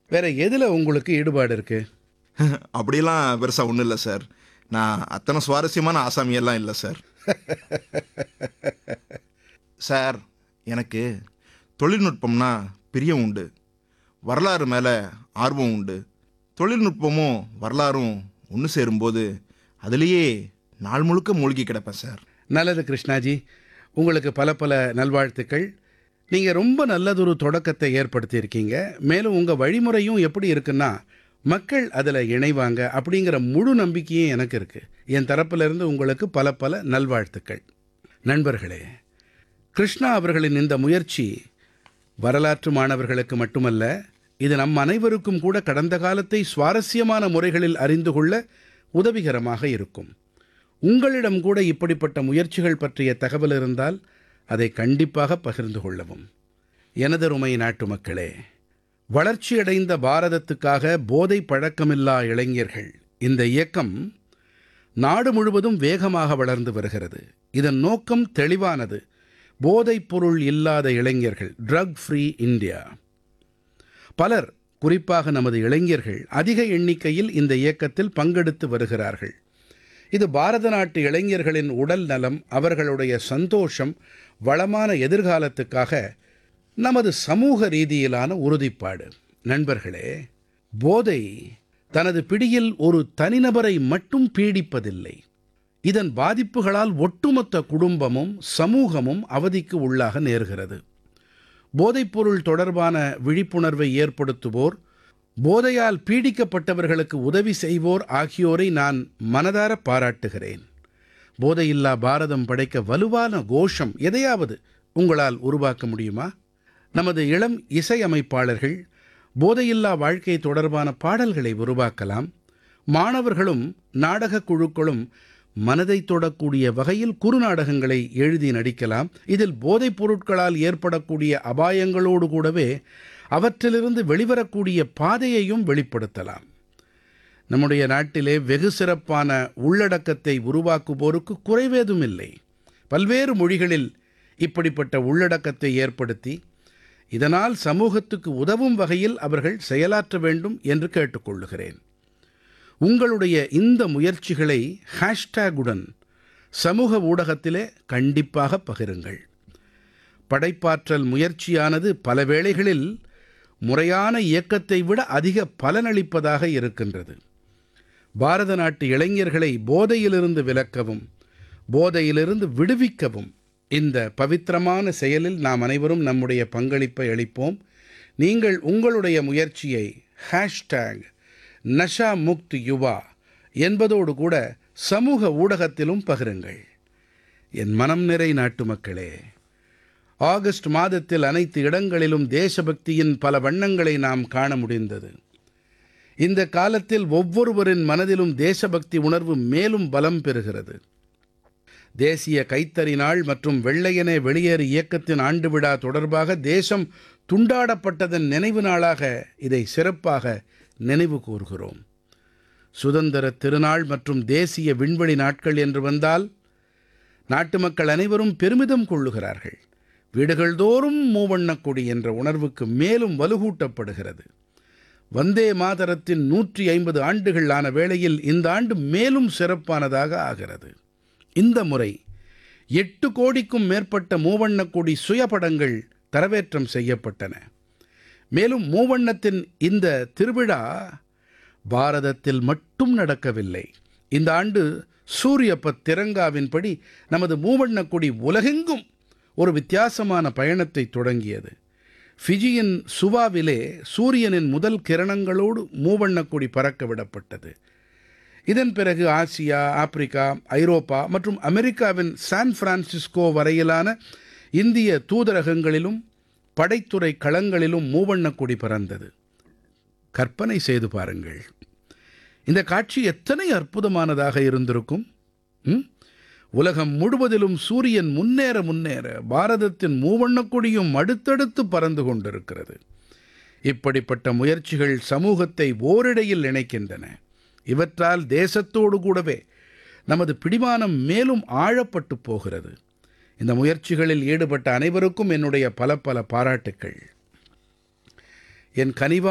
வேற எதுல உங்களுக்கு ஈடுபாடு இருக்கு? அப்படிலாம் பெருசாக ஒன்றும் இல்லை சார். நான் அத்தனை சுவாரஸ்யமான ஆசாமியெல்லாம் இல்லை சார். சார், எனக்கு தொழில்நுட்பம்னா பிரியம் உண்டு. வரலாறு மேலே ஆர்வம் உண்டு. தொழில்நுட்பமும் வரலாறும் ஒன்று சேரும்போது அதிலேயே நாள் முழுக்க மூழ்கி கிடப்பேன் சார். நல்லது கிருஷ்ணாஜி. உங்களுக்கு பல பல நல்வாழ்த்துக்கள். நீங்க ரொம்ப நல்லதொரு தொடக்கத்தை ஏற்படுத்தி இருக்கீங்க. மேலும் உங்க வழிமுறையும் எப்படி இருக்குன்னா, மக்கள் அதுல இணைவாங்க அப்படிங்கிற முழு நம்பிக்கையும் எனக்கு இருக்கு. என் தரப்புல இருந்து உங்களுக்கு பல பல நல்வாழ்த்துக்கள். நண்பர்களே, கிருஷ்ணா அவர்களின் இந்த முயற்சி வரலாற்று மாணவர்களுக்கு மட்டுமல்ல, இது நம் அனைவருக்கும் கூட கடந்த காலத்தை சுவாரஸ்யமான முறைகளில் அறிந்து கொள்ள உதவிகரமாக இருக்கும். உங்களிடம் கூட இப்படிப்பட்ட முயற்சிகள் பற்றிய தகவல் இருந்தால் அதை கண்டிப்பாக பகிர்ந்து கொள்ளவும். எனதருமை நாட்டுமக்களே, வளர்ச்சியடைந்த பாரதத்துக்காக போதை பழக்கமில்லா இளைஞர்கள் இந்த இயக்கம் நாடு முழுவதும் வேகமாக வளர்ந்து வருகிறது. இதன் நோக்கம் தெளிவானது: போதைப் பொருள் இல்லாத இளைஞர்கள், ட்ரக் ஃப்ரீ இந்தியா. பலர், குறிப்பாக நமது இளைஞர்கள் அதிக எண்ணிக்கையில் இந்த இயக்கத்தில் பங்கெடுத்து வருகிறார்கள். இது பாரத நாட்டு இளைஞர்களின் உடல் நலம், அவர்களுடைய சந்தோஷம், வளமான எதிர்காலத்துக்காக நமது சமூக ரீதியிலான உறுதிப்பாடு. நண்பர்களே, போதை தனது பிடியில் ஒரு தனிநபரை மட்டும் பீடிப்பதில்லை. இதன் பாதிப்புகளால் ஒட்டுமொத்த குடும்பமும் சமூகமும் அவதிக்கு உள்ளாக நேர்கிறது. போதைப்பொருள் தொடர்பான விழிப்புணர்வை ஏற்படுத்துவோர், போதையால் பீடிக்கப்பட்டவர்களுக்கு உதவி செய்வோர் ஆகியோரை நான் மனதார பாராட்டுகிறேன். போதையில்லா பாரதம் படைக்க வலுவான கோஷம் எதையாவது உங்களால் உருவாக்க முடியுமா? நமது இளம் இசையமைப்பாளர்கள் போதையில்லா வாழ்க்கை தொடர்பான பாடல்களை உருவாக்கலாம். மாணவர்களும் நாடகக் குழுக்களும் மனதை தொடக்கூடிய வகையில் குறுநாடகங்களை எழுதி நடிக்கலாம். இதில் போதைப் பொருட்களால் ஏற்படக்கூடிய அபாயங்களோடு கூடவே அவற்றிலிருந்து வெளிவரக்கூடிய பாதையையும் வெளிப்படுத்தலாம். நம்முடைய நாட்டிலே வெகு சிறப்பான உள்ளடக்கத்தை உருவாக்குவோருக்கு குறைவேதும் இல்லை. பல்வேறு மொழிகளில் இப்படிப்பட்ட உள்ளடக்கத்தை ஏற்படுத்தி இதனால் சமூகத்துக்கு உதவும் வகையில் அவர்கள் செயலாற்ற வேண்டும் என்று கேட்டுக்கொள்கிறேன். உங்களுடைய இந்த முயற்சிகளை ஹேஷ்டேகுடன் சமூக ஊடகத்திலே கண்டிப்பாக பகிருங்கள். படைப்பாற்றல் முயற்சியானது பல வேளைகளில் முறையான இயக்கத்தை விட அதிக பலனளிப்பதாக இருக்கின்றது. பாரத நாட்டு இளைஞர்களை போதையிலிருந்து விலக்கவும், போதையிலிருந்து விடுவிக்கவும் இந்த பவித்திரமான செயலில் நாம் அனைவரும் நம்முடைய பங்களிப்பை அளிப்போம். நீங்கள் உங்களுடைய முயற்சியை நஷா முக்த் யுவா என்பதோடு கூட சமூக ஊடகத்திலும் பகிருங்கள். என் மனம் நிறை நாட்டுமக்களே, ஆகஸ்ட் மாதத்தில் அனைத்து இடங்களிலும் தேசபக்தியின் பல வண்ணங்களை நாம் காண முடிந்தது. இந்த காலத்தில் ஒவ்வொருவரின் மனதிலும் தேசபக்தி உணர்வு மேலும் பலம் பெறுகிறது. தேசிய கைத்தறி நாள் மற்றும் வெள்ளையனே வெளியேறு இயக்கத்தின் ஆண்டு விழா தொடர்பாக தேசம் துண்டாடப்பட்டதன் நினைவு நாளாக இதை சிறப்பாக நினைவு கூர்கிறோம். சுதந்திர திருநாள் மற்றும் தேசிய விண்வெளி நாட்கள் என்று வந்தால் நாட்டு மக்கள் அனைவரும் பெருமிதம் கொள்ளுகிறார்கள். வீடுகள் தோறும் மூவண்ணக் கொடி என்ற உணர்வுக்கு மேலும் வலுகூட்டப்படுகிறது. வந்தே மாதரத்தின் 150 ஆண்டுகள் ஆன வேளையில் இந்த ஆண்டு மேலும் சிறப்பானதாக ஆகிறது. இந்த முறை 8 கோடிக்கும் மேற்பட்ட மூவண்ணக் கொடி சுயபடங்கள் தரவேற்றம் செய்யப்பட்டன. மேலும் மூவண்ணத்தின் இந்த திருவிழா பாரதத்தில் மட்டும் நடக்கவில்லை. இந்த ஆண்டு சூரியபத் திரங்காவின்படி நமது மூவண்ணக் கொடி உலகெங்கும் ஒரு வித்தியாசமான பயணத்தை தொடங்கியது. ஃபிஜியின் சுவாவிலே சூரியனின் முதல் கிரணங்களோடு மூவண்ணக் கொடி பறக்க விடப்பட்டது. இதன் பிறகு ஆசியா, ஆப்பிரிக்கா, ஐரோப்பா மற்றும் அமெரிக்காவின் சான் பிரான்சிஸ்கோ வரையிலான இந்திய தூதரகங்களிலும் படைத்துறை களங்களிலும் மூவண்ணக் கொடி பறந்தது. கற்பனை செய்து பாருங்கள், இந்த காட்சி எத்தனை அற்புதமானதாக இருந்திருக்கும். உலகம் முழுவதிலும் சூரியன் முன்னேற முன்னேற பாரதத்தின் மூவண்ணக் கொடியும் அடுத்தடுத்து பறந்து கொண்டிருக்கிறது. இப்படிப்பட்ட முயற்சிகள் சமூகத்தை ஓரிடையில் இணைக்கின்றன. இவற்றால் தேசத்தோடு கூடவே நமது பிடிமானம் மேலும் ஆழப்பட்டு போகிறது. இந்த முயற்சிகளில் ஈடுபட்ட அனைவருக்கும் என்னுடைய பல பல பாராட்டுக்கள். என் கனிவான